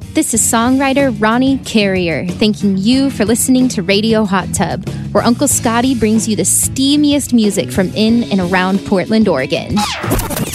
This is songwriter Ronnie Carrier thanking you for listening to Radio Hot Tub, where Uncle Scotty brings you the steamiest music from in and around Portland, Oregon.